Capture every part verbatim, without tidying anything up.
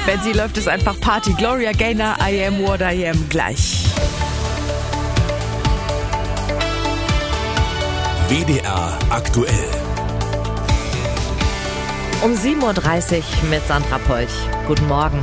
Wenn sie läuft, ist einfach Party. Gloria Gaynor, I am what I am, gleich. W D R aktuell. Um sieben Uhr dreißig mit Sandra Polch. Guten Morgen.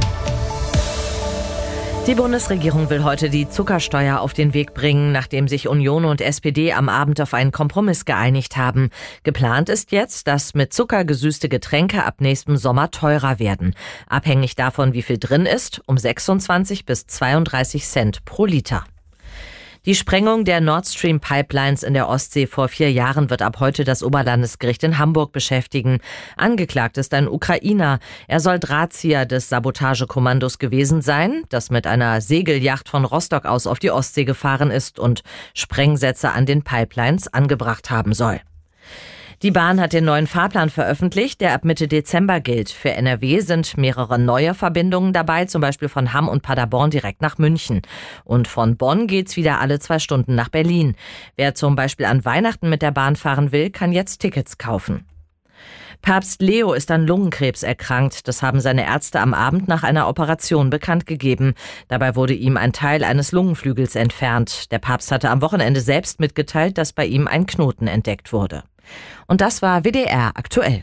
Die Bundesregierung will heute die Zuckersteuer auf den Weg bringen, nachdem sich Union und S P D am Abend auf einen Kompromiss geeinigt haben. Geplant ist jetzt, dass mit Zucker gesüßte Getränke ab nächstem Sommer teurer werden. Abhängig davon, wie viel drin ist, um sechsundzwanzig bis zweiunddreißig Cent pro Liter. Die Sprengung der Nord Stream Pipelines in der Ostsee vor vier Jahren wird ab heute das Oberlandesgericht in Hamburg beschäftigen. Angeklagt ist ein Ukrainer. Er soll Drahtzieher des Sabotagekommandos gewesen sein, das mit einer Segelyacht von Rostock aus auf die Ostsee gefahren ist und Sprengsätze an den Pipelines angebracht haben soll. Die Bahn hat den neuen Fahrplan veröffentlicht, der ab Mitte Dezember gilt. Für N R W sind mehrere neue Verbindungen dabei, zum Beispiel von Hamm und Paderborn direkt nach München. Und von Bonn geht's wieder alle zwei Stunden nach Berlin. Wer zum Beispiel an Weihnachten mit der Bahn fahren will, kann jetzt Tickets kaufen. Papst Leo ist an Lungenkrebs erkrankt. Das haben seine Ärzte am Abend nach einer Operation bekannt gegeben. Dabei wurde ihm ein Teil eines Lungenflügels entfernt. Der Papst hatte am Wochenende selbst mitgeteilt, dass bei ihm ein Knoten entdeckt wurde. Und das war W D R aktuell.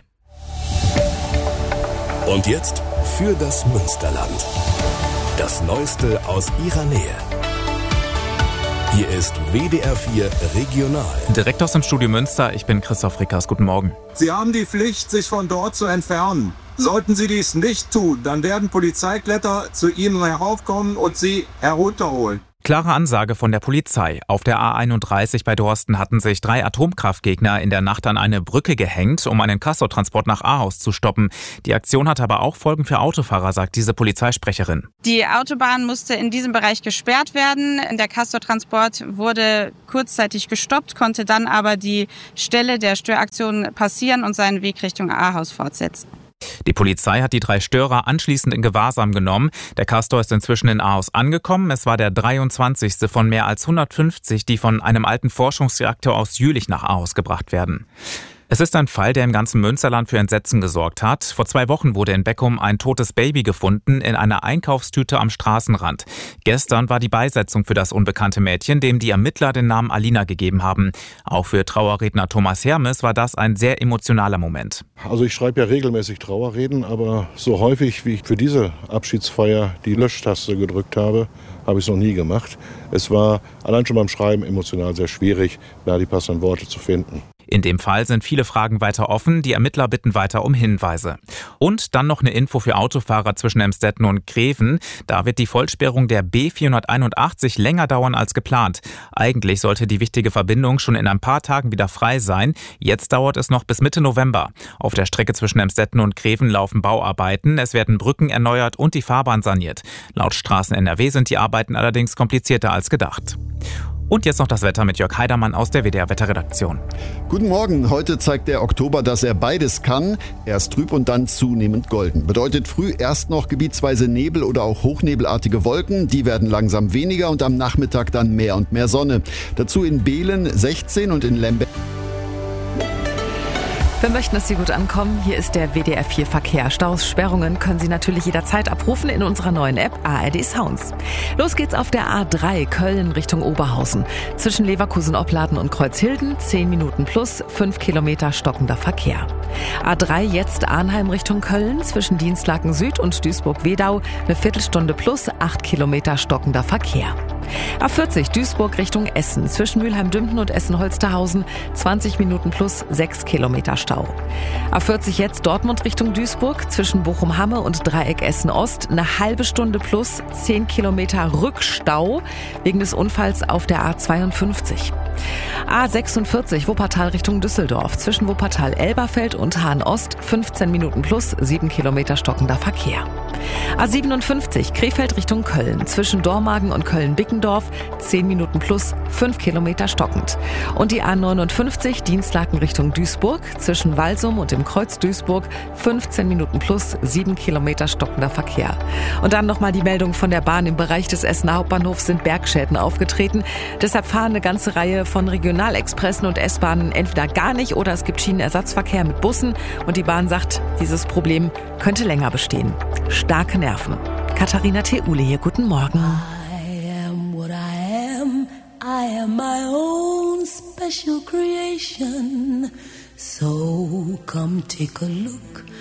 Und jetzt für das Münsterland. Das Neueste aus ihrer Nähe. Hier ist W D R vier Regional. Direkt aus dem Studio Münster, ich bin Christoph Rickers. Guten Morgen. Sie haben die Pflicht, sich von dort zu entfernen. Sollten Sie dies nicht tun, dann werden Polizeikletter zu Ihnen heraufkommen und Sie herunterholen. Klare Ansage von der Polizei. Auf der A einunddreißig bei Dorsten hatten sich drei Atomkraftgegner in der Nacht an eine Brücke gehängt, um einen Castortransport nach Ahaus zu stoppen. Die Aktion hat aber auch Folgen für Autofahrer, sagt diese Polizeisprecherin. Die Autobahn musste in diesem Bereich gesperrt werden. Der Castortransport wurde kurzzeitig gestoppt, konnte dann aber die Stelle der Störaktion passieren und seinen Weg Richtung Ahaus fortsetzen. Die Polizei hat die drei Störer anschließend in Gewahrsam genommen. Der Castor ist inzwischen in Ahaus angekommen. Es war der dreiundzwanzigste von mehr als hundertfünfzig, die von einem alten Forschungsreaktor aus Jülich nach Ahaus gebracht werden. Es ist ein Fall, der im ganzen Münsterland für Entsetzen gesorgt hat. Vor zwei Wochen wurde in Beckum ein totes Baby gefunden in einer Einkaufstüte am Straßenrand. Gestern war die Beisetzung für das unbekannte Mädchen, dem die Ermittler den Namen Alina gegeben haben. Auch für Trauerredner Thomas Hermes war das ein sehr emotionaler Moment. Also ich schreibe ja regelmäßig Trauerreden, aber so häufig, wie ich für diese Abschiedsfeier die Löschtaste gedrückt habe, habe ich es noch nie gemacht. Es war allein schon beim Schreiben emotional sehr schwierig, da die passenden Worte zu finden. In dem Fall sind viele Fragen weiter offen. Die Ermittler bitten weiter um Hinweise. Und dann noch eine Info für Autofahrer zwischen Emstetten und Greven. Da wird die Vollsperrung der B vierhunderteinundachtzig länger dauern als geplant. Eigentlich sollte die wichtige Verbindung schon in ein paar Tagen wieder frei sein. Jetzt dauert es noch bis Mitte November. Auf der Strecke zwischen Emstetten und Greven laufen Bauarbeiten. Es werden Brücken erneuert und die Fahrbahn saniert. Laut Straßen N R W sind die Arbeiten allerdings komplizierter als gedacht. Und jetzt noch das Wetter mit Jörg Heidermann aus der W D R-Wetterredaktion. Guten Morgen. Heute zeigt der Oktober, dass er beides kann. Erst trüb und dann zunehmend golden. Bedeutet früh erst noch gebietsweise Nebel oder auch hochnebelartige Wolken. Die werden langsam weniger und am Nachmittag dann mehr und mehr Sonne. Dazu in Behlen sechzehn und in Lemberg. Wir möchten, dass Sie gut ankommen. Hier ist der W D R vier Verkehr. Staus, Sperrungen können Sie natürlich jederzeit abrufen in unserer neuen App A R D Sounds. Los geht's auf der A drei Köln Richtung Oberhausen. Zwischen Leverkusen-Opladen und Kreuzhilden zehn Minuten plus, fünf Kilometer stockender Verkehr. A drei jetzt Arnheim Richtung Köln. Zwischen Dienstlaken Süd und Duisburg-Wedau eine Viertelstunde plus, acht Kilometer stockender Verkehr. A vierzig Duisburg Richtung Essen. Zwischen Mülheim-Dümpten und Essen-Holsterhausen zwanzig Minuten plus, sechs Kilometer Stau. A vierzig jetzt Dortmund Richtung Duisburg. Zwischen Bochum-Hamme und Dreieck Essen-Ost eine halbe Stunde plus, zehn Kilometer Rückstau wegen des Unfalls auf der A zweiundfünfzig. A sechsundvierzig Wuppertal Richtung Düsseldorf. Zwischen Wuppertal-Elberfeld und Hahn-Ost fünfzehn Minuten plus, sieben Kilometer stockender Verkehr. A siebenundfünfzig Krefeld Richtung Köln. Zwischen Dormagen und Köln-Bickendorf zehn Minuten plus, fünf Kilometer stockend. Und die A neunundfünfzig Dienstlaken Richtung Duisburg. Zwischen Walsum und dem Kreuz Duisburg fünfzehn Minuten plus, sieben Kilometer stockender Verkehr. Und dann nochmal die Meldung von der Bahn. Im Bereich des Essener Hauptbahnhofs sind Bergschäden aufgetreten. Deshalb fahren eine ganze Reihe von Regionalexpressen und S-Bahnen entweder gar nicht oder es gibt Schienenersatzverkehr mit Bussen. Und die Bahn sagt, dieses Problem könnte länger bestehen. Starke Nerven. Katharina Theule hier, guten Morgen. I am what I am. I am my own special creation. So come take a look